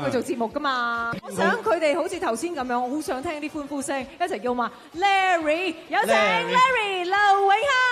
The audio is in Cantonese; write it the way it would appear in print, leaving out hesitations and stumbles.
佢做節目㗎嘛。我想佢哋好似頭先咁樣，我好想聽啲歡呼聲，一齊叫嘛 Larry，有請 Larry 劉永恒。